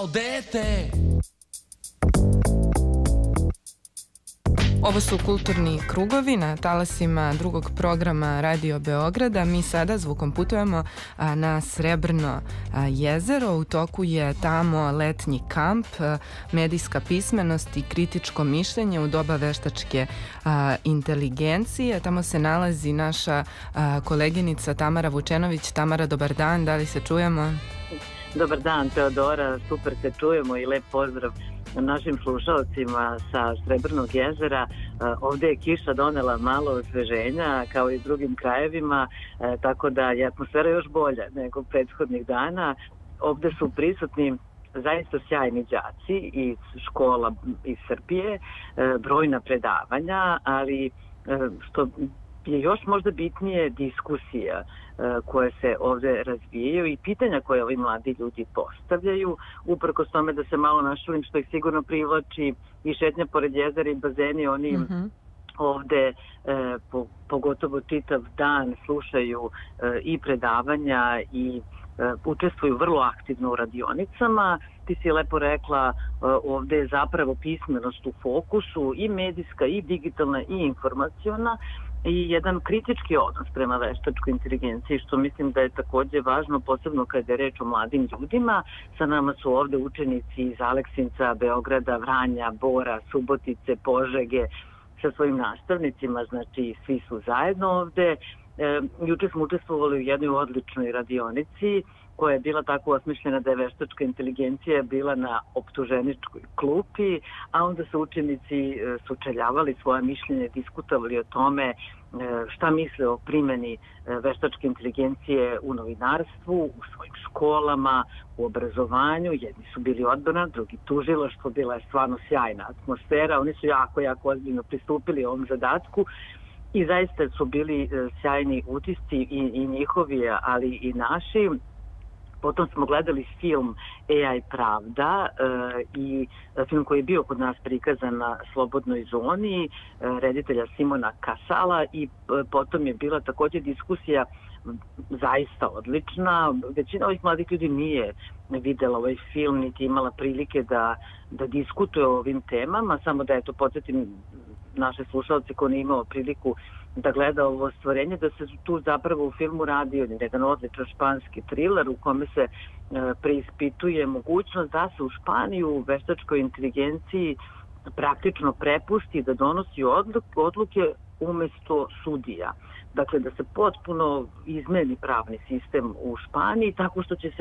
kao dete. Ovo su Kulturni krugovi na talasima drugog programa Radio Beograda. Mi sada zvukom putujemo na Srebrno jezero. U toku je tamo letnji kamp, medijska pismenost i kritičko mišljenje u doba veštačke inteligencije. Tamo se nalazi naša koleginica Tamara Vučenović. Tamara, dobar dan, da li se čujemo? Dobar dan, Teodora, super se čujemo i lep pozdrav našim slušalcima sa Srebrnog jezera. Ovde je kiša donela malo osveženja kao i drugim krajevima, tako da je atmosfera još bolja nego prethodnih dana. Ovde su prisutni zaista sjajni đaci iz škola iz Srbije, brojna predavanja, ali što je još možda bitnije diskusija koje se ovde razvijaju i pitanja koje ovi mladi ljudi postavljaju, uprkos tome da se malo našalim što ih sigurno privlači i šetnja pored jezera i bazeni, oni ovde pogotovo čitav dan slušaju i predavanja i učestvuju vrlo aktivno u radionicama. Ti si lepo rekla, ovde je zapravo pismenost u fokusu, i medijska, i digitalna, i informaciona, i jedan kritički odnos prema veštačkoj inteligenciji, što mislim da je takođe važno, posebno kada je reč o mladim ljudima. Sa nama su ovde učenici iz Aleksinca, Beograda, Vranja, Bora, Subotice, Požege, sa svojim nastavnicima, znači svi su zajedno ovde. Juče smo učestvovali u jednoj odličnoj radionici koja je bila tako osmišljena da je veštačka inteligencija bila na optuženičkoj klupi, a onda su učenici sučeljavali svoje mišljenje, diskutovali o tome šta misle o primjeni veštačke inteligencije u novinarstvu, u svojim školama, u obrazovanju. Jedni su bili odbrana, drugi tužilaštvo, bila je stvarno sjajna atmosfera, oni su jako ozbiljno pristupili ovom zadatku. I zaista su bili sjajni utisci i njihovi, ali i naši. Potom smo gledali film AI Pravda i film koji je bio kod nas prikazan na Slobodnoj zoni, reditelja Simona Kasala, i potom je bila takođe diskusija zaista odlična. Većina ovih mladih ljudi nije videla ovaj film, niti imala prilike da diskutuje o ovim temama, samo da podsjetim naše slušalce ko nije imao priliku da gleda ovo stvorenje, da se tu zapravo u filmu radi jedan odličan španski triler u kome se preispituje mogućnost da se u Španiji u veštačkoj inteligenciji praktično prepusti da donosi odluke umesto sudija. Dakle, da se potpuno izmeni pravni sistem u Španiji tako što će se